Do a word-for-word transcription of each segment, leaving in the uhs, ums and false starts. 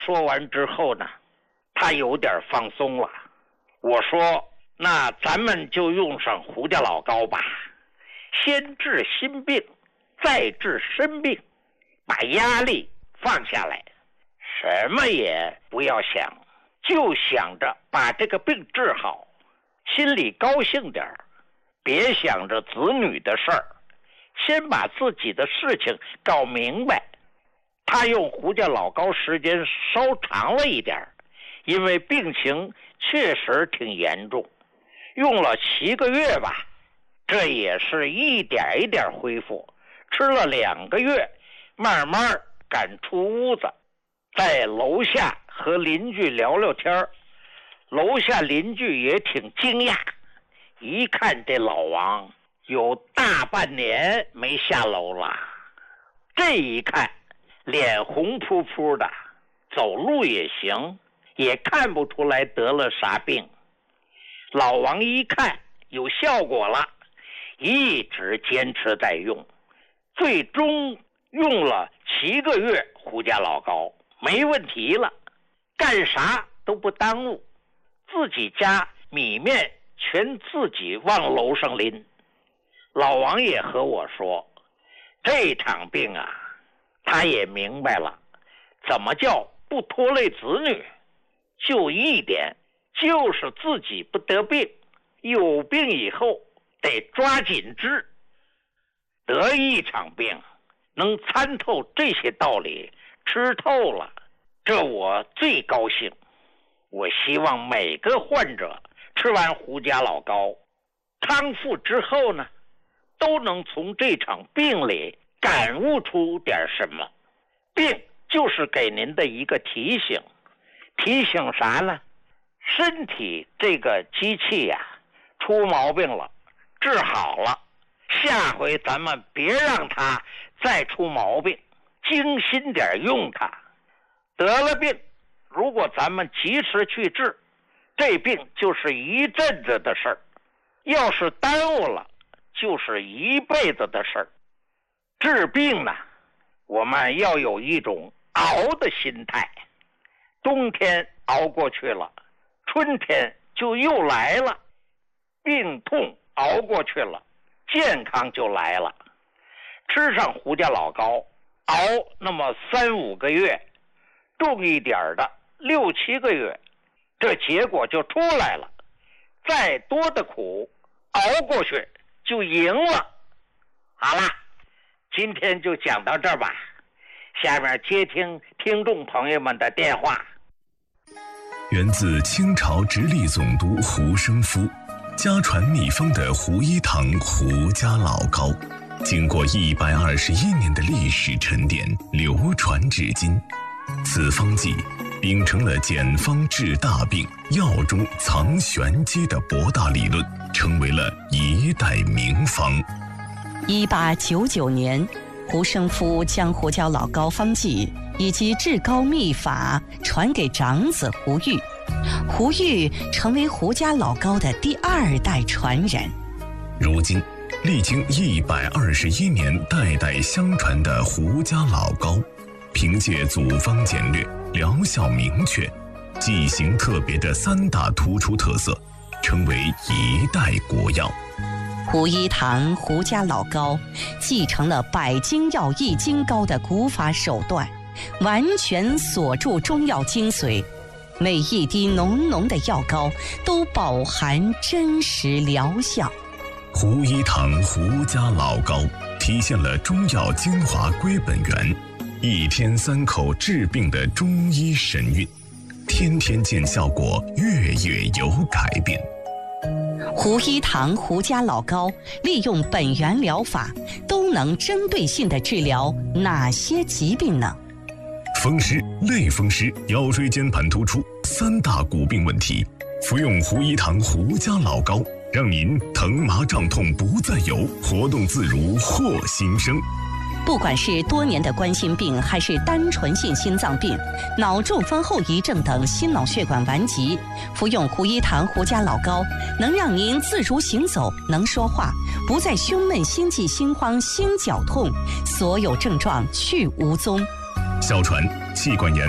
说完之后呢，他有点放松了。我说，那咱们就用上胡家老膏吧，先治心病，再治身病，把压力放下来，什么也不要想，就想着把这个病治好，心里高兴点，别想着子女的事儿，先把自己的事情搞明白。他用胡家老膏时间稍长了一点，因为病情确实挺严重，用了七个月吧，这也是一点一点恢复。吃了两个月，慢慢敢出屋子，在楼下和邻居聊聊天，楼下邻居也挺惊讶，一看这老王有大半年没下楼了，这一看脸红扑扑的，走路也行，也看不出来得了啥病。老王一看有效果了，一直坚持在用，最终用了七个月胡家老膏，没问题了，干啥都不耽误，自己家米面全自己往楼上拎。老王也和我说，这场病啊，他也明白了，怎么叫不拖累子女，就一点，就是自己不得病，有病以后得抓紧治。得一场病能参透这些道理，吃透了，这我最高兴。我希望每个患者吃完胡家老膏康复之后呢，都能从这场病里感悟出点什么。病就是给您的一个提醒，提醒啥呢？身体这个机器呀、啊，出毛病了，治好了，下回咱们别让它再出毛病，精心点用它。得了病，如果咱们及时去治，这病就是一阵子的事儿；要是耽误了，就是一辈子的事儿。治病呢，我们要有一种熬的心态，冬天熬过去了，春天就又来了，病痛熬过去了，健康就来了。吃上胡家老膏，熬那么三五个月，重一点的六七个月，这结果就出来了。再多的苦熬过去就赢了。好了，今天就讲到这儿吧，下面接听听众朋友们的电话。 源自清朝直隶总督胡生夫，家传秘方的胡一堂胡家老膏，经过一百二十一年的历史沉淀，流传至今。此方剂秉承了简方治大病、药中藏玄机的博大理论，成为了一代名方。 一八九九年，胡生夫将胡椒老膏方剂以及治膏秘法传给长子胡玉，胡玉成为胡家老膏的第二代传人。 如今历经一百二十一年代代相传的胡家老膏，凭借组方简略、疗效明确、剂型特别的三大突出特色，成为一代国药。 胡一堂胡家老膏继承了百金药益精膏的古法手段，完全锁住中药精髓，每一滴浓浓的药膏都饱含真实疗效。 胡一堂胡家老膏体现了中药精华归本源，一天三口治病的中医神韵，天天见效果，月月有改变。 胡一堂胡家老膏利用本源疗法，都能针对性地治疗哪些疾病呢？ 风湿、类风湿、腰椎间盘突出三大骨病问题，服用胡一堂胡家老膏，让您疼麻胀痛不再有，活动自如获新生。 不管是多年的冠心病，还是单纯性心脏病、脑中风后遗症等心脑血管顽疾，服用胡一堂胡家老膏，能让您自如行走，能说话，不再胸闷、心悸、心慌、心绞痛，所有症状去无踪。 哮喘、气管炎、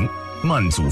慢阻